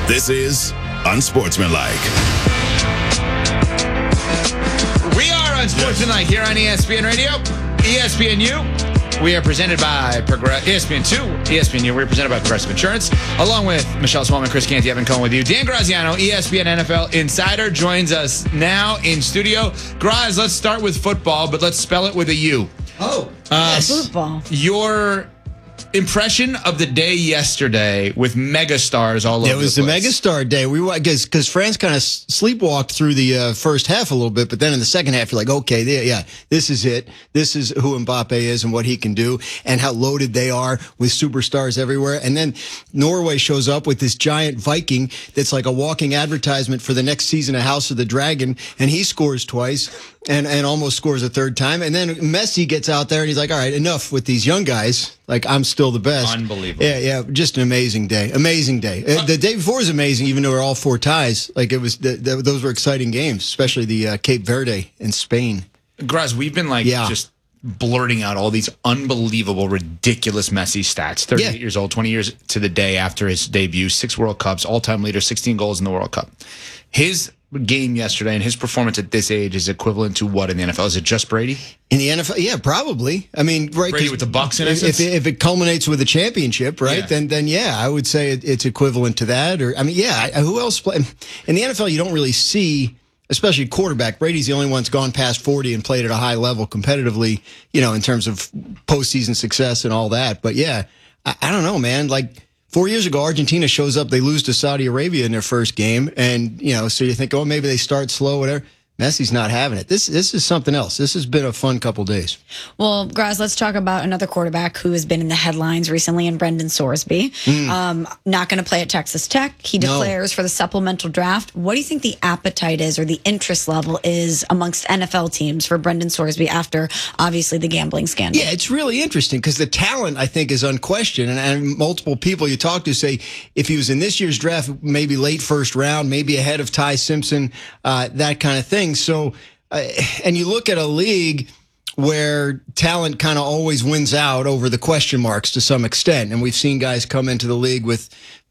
This is Unsportsmanlike. We are Unsportsmanlike here on ESPN Radio, ESPNU. We are presented by ESPN2, ESPNU. We're presented by Progressive Insurance, along with Michelle Smallman, Chris Canty, Evan Cohen with you. Dan Graziano, ESPN NFL Insider, joins us now in studio. Graz, let's start with football, but let's spell it with a U. Yes. Football. Your impression of the day yesterday with megastars all over the place. It was the megastar day. Because France kind of sleepwalked through the first half a little bit, but then in the second half, you're like, okay, yeah, this is it. This is who Mbappe is and what he can do and how loaded they are with superstars everywhere. And then Norway shows up with this giant Viking that's like a walking advertisement for the next season of House of the Dragon, and he scores twice and almost scores a third time. And then Messi gets out there and he's like, all right, enough with these young guys. Like, I'm still the best. Unbelievable. Yeah, just an amazing day. Amazing day. The day before was amazing, even though we're all four ties. Like, it was those were exciting games, especially the Cape Verde in Spain. Graz, we've been just blurting out all these unbelievable, ridiculous Messi stats. 38 years old, 20 years to the day after his debut, 6 World Cups, all-time leader, 16 goals in the World Cup. His game yesterday and his performance at this age is equivalent to what in the NFL? Is it just Brady? In the NFL, yeah, probably. I mean, right? Brady with the Bucs in essence? If it culminates with a championship, right? Yeah. Then yeah, I would say it's equivalent to that. Or I mean, yeah, who else play in the NFL? You don't really see, especially quarterback. Brady's the only one that's gone past 40 and played at a high level competitively, in terms of postseason success and all that. But yeah, I don't know, man. Like 4 years ago, Argentina shows up, they lose to Saudi Arabia in their first game, and so you think, oh, maybe they start slow, whatever. Messi's not having it. This is something else. This has been a fun couple days. Well, Graz, let's talk about another quarterback who has been in the headlines recently, in Brendan Sorsby. Not going to play at Texas Tech. He declares for the supplemental draft. What do you think the appetite is or the interest level is amongst NFL teams for Brendan Sorsby after, obviously, the gambling scandal? Yeah, it's really interesting because the talent, I think, is unquestioned. And multiple people you talk to say if he was in this year's draft, maybe late first round, maybe ahead of Ty Simpson, that kind of thing. So, and you look at a league where talent kind of always wins out over the question marks to some extent. And we've seen guys come into the league with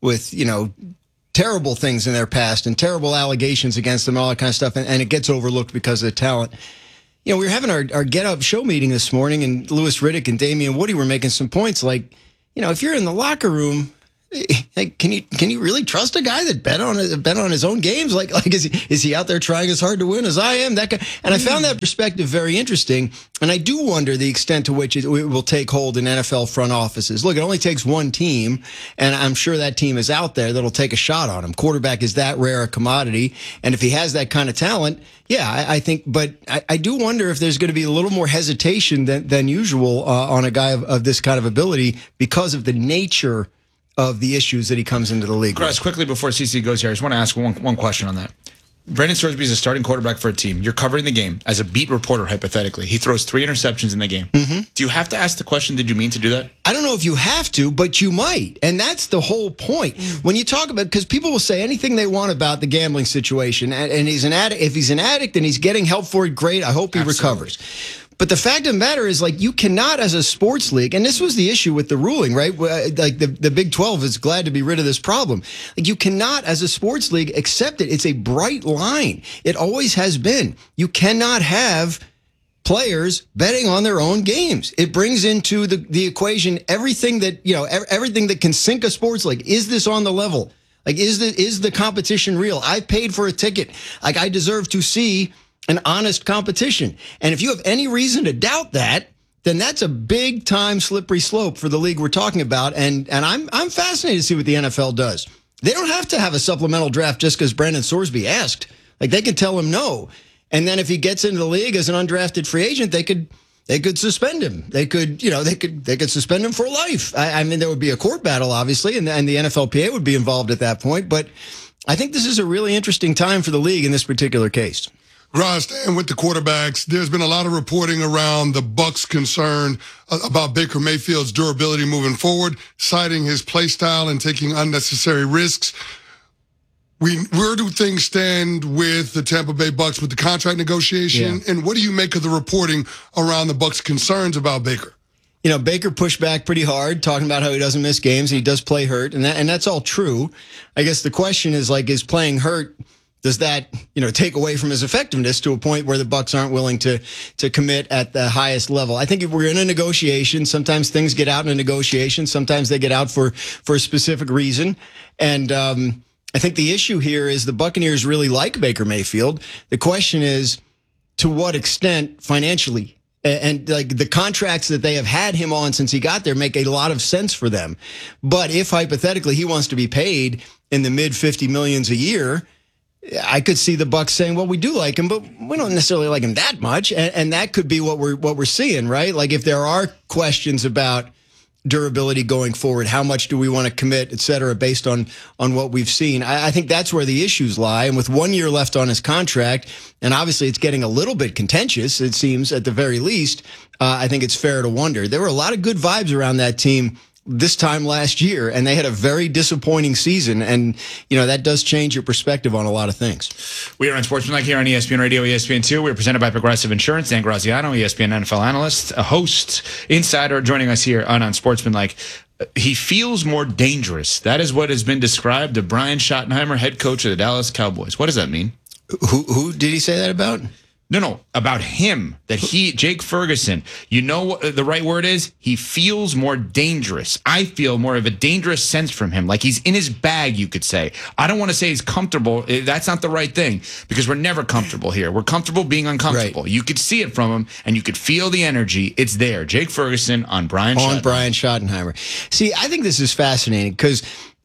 terrible things in their past and terrible allegations against them, all that kind of stuff. And it gets overlooked because of the talent. We were having our Get Up show meeting this morning, and Louis Riddick and Damian Woody were making some points like, if you're in the locker room, hey, can you really trust a guy that bet on his own games? Like is he out there trying as hard to win as I am? That guy, and I found that perspective very interesting. And I do wonder the extent to which it will take hold in NFL front offices. Look, it only takes one team, and I'm sure that team is out there that'll take a shot on him. Quarterback is that rare a commodity, and if he has that kind of talent, yeah, I think. But I do wonder if there's going to be a little more hesitation than usual on a guy of this kind of ability because of the nature of the issues that he comes into the league Chris, with. Quickly before CC goes here, I just want to ask one question on that. Brendan Sorsby is a starting quarterback for a team. You're covering the game as a beat reporter, hypothetically. He throws 3 interceptions in the game. Mm-hmm. Do you have to ask the question, did you mean to do that? I don't know if you have to, but you might. And that's the whole point. When you talk about, because people will say anything they want about the gambling situation, and he's an addict. If he's an addict and he's getting help for it, great. I hope he recovers. But the fact of the matter is, like, you cannot, as a sports league, and this was the issue with the ruling, right? Like, the Big 12 is glad to be rid of this problem. Like, you cannot, as a sports league, accept it. It's a bright line. It always has been. You cannot have players betting on their own games. It brings into the equation everything that, everything that can sink a sports league. Is this on the level? Like, is the competition real? I paid for a ticket. Like, I deserve to see an honest competition. And if you have any reason to doubt that, then that's a big time slippery slope for the league we're talking about. And I'm fascinated to see what the NFL does. They don't have to have a supplemental draft just because Brendan Sorsby asked. Like, they could tell him no. And then if he gets into the league as an undrafted free agent, they could suspend him. They could suspend him for life. I mean, there would be a court battle, obviously, and the NFLPA would be involved at that point. But I think this is a really interesting time for the league in this particular case. Graz, staying with the quarterbacks, there's been a lot of reporting around the Bucs' concern about Baker Mayfield's durability moving forward, citing his play style and taking unnecessary risks. Where do things stand with the Tampa Bay Bucs with the contract negotiation? Yeah. And what do you make of the reporting around the Bucs' concerns about Baker? Baker pushed back pretty hard, talking about how he doesn't miss games and he does play hurt, and that's all true. I guess the question is, like, is playing hurt, does that, take away from his effectiveness to a point where the Bucs aren't willing to commit at the highest level? I think if we're in a negotiation, sometimes things get out in a negotiation, sometimes they get out for a specific reason, and I think the issue here is the Buccaneers really like Baker Mayfield. The question is, to what extent financially? And like the contracts that they have had him on since he got there make a lot of sense for them. But if hypothetically he wants to be paid in the mid 50 millions a year, I could see the Bucs saying, well, we do like him, but we don't necessarily like him that much. And that could be what we're seeing, right? Like if there are questions about durability going forward, how much do we want to commit, et cetera, based on what we've seen. I think that's where the issues lie. And with 1 year left on his contract, and obviously it's getting a little bit contentious, it seems, at the very least, I think it's fair to wonder. There were a lot of good vibes around that team this time last year, and they had a very disappointing season. And, that does change your perspective on a lot of things. We are on Sportsmanlike here on ESPN Radio, ESPN2. We're presented by Progressive Insurance. Dan Graziano, ESPN NFL analyst, a host, insider, joining us here on Sportsmanlike. He feels more dangerous. That is what has been described to Brian Schottenheimer, head coach of the Dallas Cowboys. What does that mean? Who did he say that about? No, about him, that Jake Ferguson, what the right word is? He feels more dangerous. I feel more of a dangerous sense from him, like he's in his bag, you could say. I don't want to say he's comfortable. That's not the right thing, because we're never comfortable here. We're comfortable being uncomfortable. Right. You could see it from him, and you could feel the energy. It's there. Jake Ferguson on Brian Schottenheimer. See, I think this is fascinating, because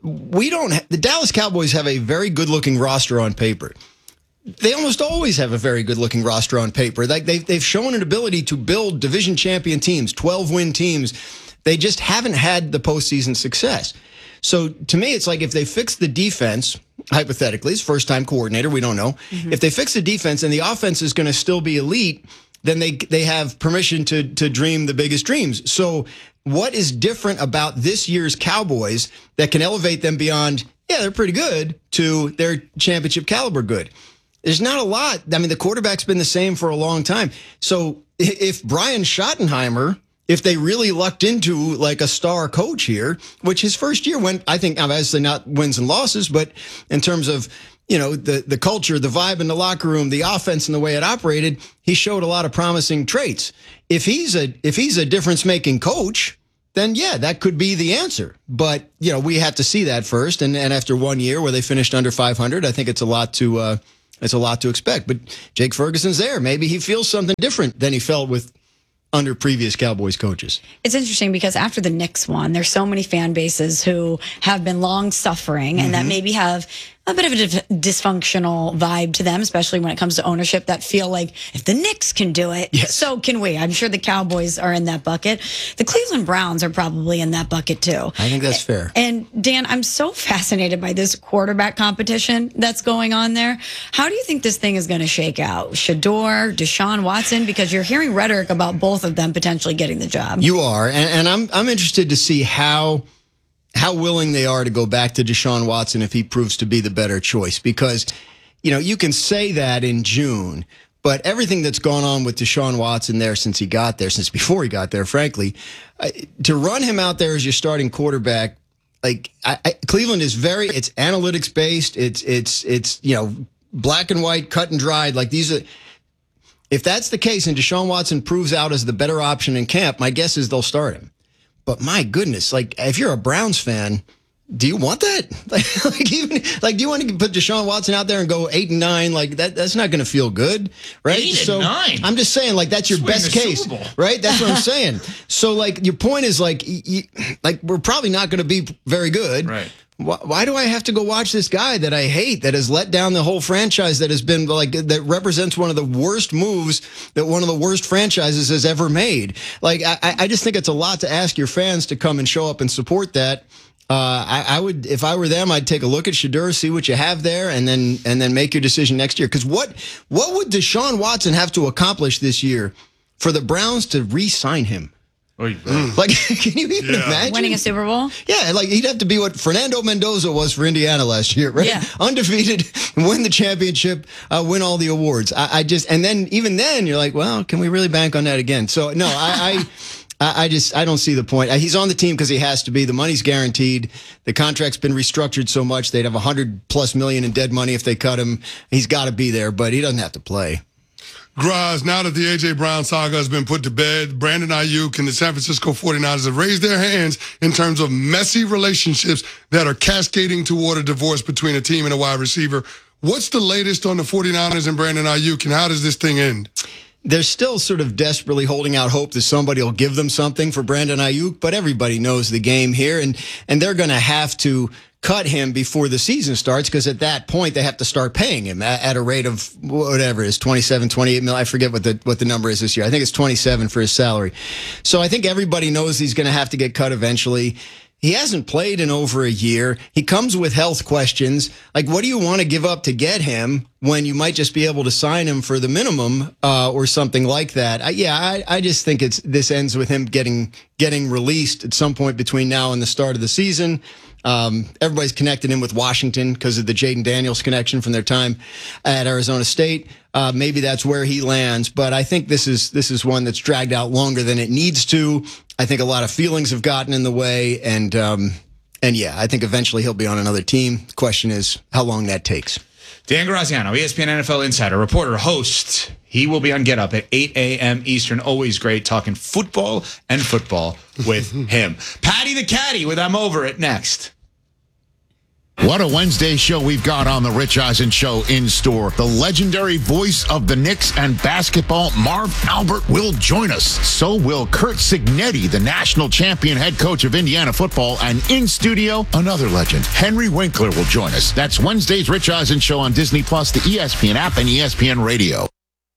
the Dallas Cowboys have a very good-looking roster on paper. They almost always have a very good-looking roster on paper. Like they've shown an ability to build division champion teams, 12-win teams. They just haven't had the postseason success. So to me, it's like if they fix the defense, hypothetically, it's first-time coordinator, we don't know. Mm-hmm. If they fix the defense and the offense is going to still be elite, then they have permission to dream the biggest dreams. So what is different about this year's Cowboys that can elevate them beyond, they're pretty good, to their championship caliber good? There's not a lot. I mean, the quarterback's been the same for a long time. So if Brian Schottenheimer, if they really lucked into like a star coach here, which his first year went, I think, obviously not wins and losses, but in terms of, the culture, the vibe in the locker room, the offense and the way it operated, he showed a lot of promising traits. If he's a difference-making coach, then that could be the answer. But, we have to see that first. And after 1 year where they finished under 500, I think it's a lot to expect. But Jake Ferguson's there. Maybe he feels something different than he felt under previous Cowboys coaches. It's interesting because after the Knicks won, there's so many fan bases who have been long suffering and that maybe have a bit of a dysfunctional vibe to them, especially when it comes to ownership, that feel like if the Knicks can do it, so can we. I'm sure the Cowboys are in that bucket. The Cleveland Browns are probably in that bucket too. I think that's fair. And Dan, I'm so fascinated by this quarterback competition that's going on there. How do you think this thing is going to shake out? Shedeur, Deshaun Watson? Because you're hearing rhetoric about both of them potentially getting the job. You are, and I'm interested to see how willing they are to go back to Deshaun Watson if he proves to be the better choice. Because, you can say that in June, but everything that's gone on with Deshaun Watson there since before he got there, frankly, to run him out there as your starting quarterback, like Cleveland is it's analytics based. It's black and white, cut and dried. Like if that's the case and Deshaun Watson proves out as the better option in camp, my guess is they'll start him. But my goodness, like if you're a Browns fan, do you want that? Do you want to put Deshaun Watson out there and go 8-9? Like that's not going to feel good, right? 8-9. I'm just saying, like that's your best case, right? That's what I'm saying. So, like your point is, like we're probably not going to be very good, right? Why do I have to go watch this guy that I hate, that has let down the whole franchise, that has been that represents one of the worst moves that one of the worst franchises has ever made? Like, I just think it's a lot to ask your fans to come and show up and support that. I would, if I were them, I'd take a look at Shedeur, see what you have there, and then make your decision next year. Because what would Deshaun Watson have to accomplish this year for the Browns to re-sign him? Like, can you even imagine? Winning a Super Bowl? Yeah, like he'd have to be what Fernando Mendoza was for Indiana last year, right? Yeah. Undefeated, win the championship, win all the awards. And then even then you're like, well, can we really bank on that again? So no, I I don't see the point. He's on the team because he has to be. The money's guaranteed. The contract's been restructured so much they'd have $100+ million in dead money if they cut him. He's got to be there, but he doesn't have to play. Graz, now that the A.J. Brown saga has been put to bed, Brandon Ayuk and the San Francisco 49ers have raised their hands in terms of messy relationships that are cascading toward a divorce between a team and a wide receiver. What's the latest on the 49ers and Brandon Ayuk, and how does this thing end? They're still sort of desperately holding out hope that somebody will give them something for Brandon Ayuk, but everybody knows the game here, and they're going to have to cut him before the season starts because at that point they have to start paying him at a rate of whatever it is, 27, 28 million. I forget what the number is this year. I think it's 27 for his salary. So I think everybody knows he's going to have to get cut eventually. He hasn't played in over a year. He comes with health questions. Like, what do you want to give up to get him when you might just be able to sign him for the minimum or something like that? I just think this ends with him getting released at some point between now and the start of the season. Everybody's connected him with Washington because of the Jaden Daniels connection from their time at Arizona State. Maybe that's where he lands, but I think this is one that's dragged out longer than it needs to. I think a lot of feelings have gotten in the way, and yeah, I think eventually he'll be on another team. The question is how long that takes. Dan Graziano, ESPN NFL insider, reporter, host. He will be on Get Up at 8 a.m. Eastern. Always great talking football and football with him. Patty the Caddy with I'm Over It next. What a Wednesday show we've got on the Rich Eisen Show in store. The legendary voice of the Knicks and basketball, Marv Albert, will join us. So will Curt Cignetti, the national champion head coach of Indiana football. And in studio, another legend, Henry Winkler, will join us. That's Wednesday's Rich Eisen Show on Disney+, the ESPN app, and ESPN Radio.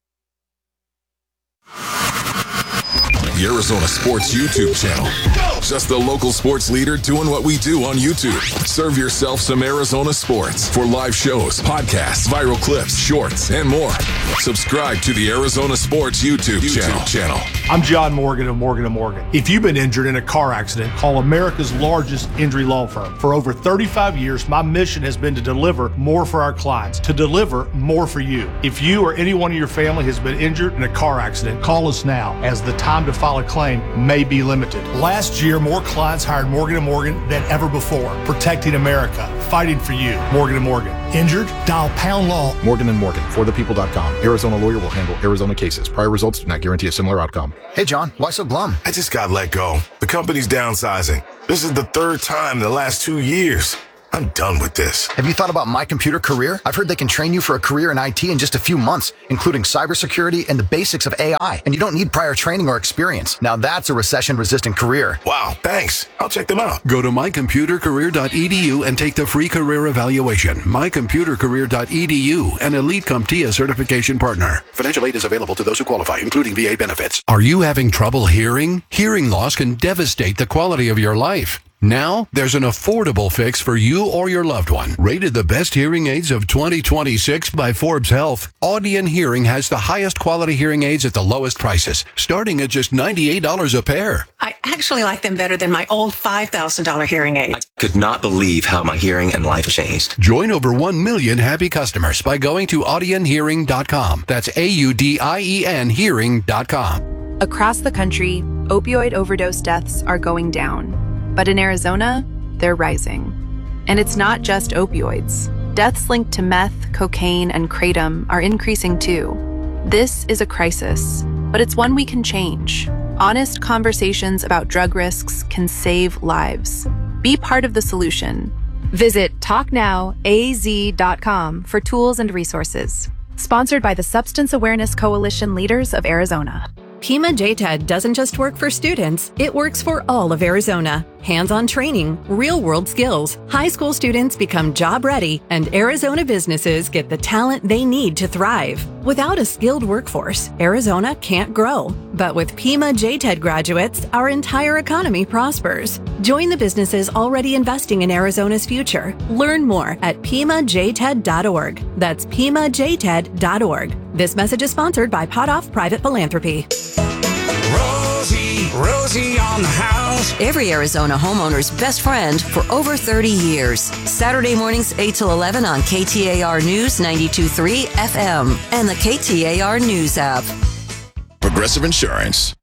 The Arizona Sports YouTube channel. Just the local sports leader doing what we do on YouTube. Serve yourself some Arizona sports for live shows, podcasts, viral clips, shorts, and more. Subscribe to the Arizona Sports YouTube channel. I'm John Morgan of Morgan & Morgan. If you've been injured in a car accident, call America's largest injury law firm. For over 35 years, my mission has been to deliver more for our clients, to deliver more for you. If you or anyone in your family has been injured in a car accident, call us now, as the time to file a claim may be limited. Last year, more clients hired Morgan & Morgan than ever before, protecting America, fighting for you. Morgan & Morgan. Injured? Dial pound law. Morgan & Morgan, forthepeople.com. Arizona lawyer will handle Arizona cases. Prior results do not guarantee a similar outcome. Hey, John, why so glum? I just got let go. The company's downsizing. This is the third time in the last 2 years. I'm done with this. Have you thought about My Computer Career? I've heard they can train you for a career in IT in just a few months, including cybersecurity and the basics of AI. And you don't need prior training or experience. Now that's a recession-resistant career. Wow, thanks. I'll check them out. Go to mycomputercareer.edu and take the free career evaluation. mycomputercareer.edu, an Elite CompTIA certification partner. Financial aid is available to those who qualify, including VA benefits. Are you having trouble hearing? Hearing loss can devastate the quality of your life. Now, there's an affordable fix for you or your loved one. Rated the best hearing aids of 2026 by Forbes Health, Audion Hearing has the highest quality hearing aids at the lowest prices, starting at just $98 a pair. I actually like them better than my old $5,000 hearing aid. I could not believe how my hearing and life changed. Join over 1 million happy customers by going to audionhearing.com. That's AUDIEN hearing.com. Across the country, opioid overdose deaths are going down. But in Arizona, they're rising. And it's not just opioids. Deaths linked to meth, cocaine, and kratom are increasing too. This is a crisis, but it's one we can change. Honest conversations about drug risks can save lives. Be part of the solution. Visit TalkNowAZ.com for tools and resources. Sponsored by the Substance Awareness Coalition Leaders of Arizona. Pima JTED doesn't just work for students, it works for all of Arizona. Hands-on training, real-world skills, high school students become job-ready, and Arizona businesses get the talent they need to thrive. Without a skilled workforce, Arizona can't grow. But with Pima JTED graduates, our entire economy prospers. Join the businesses already investing in Arizona's future. Learn more at PimaJTED.org. That's PimaJTED.org. This message is sponsored by Potoff Private Philanthropy. Rosie on the house. Every Arizona homeowner's best friend for over 30 years. Saturday mornings 8 till 11 on KTAR News 92.3 FM and the KTAR News app. Progressive Insurance.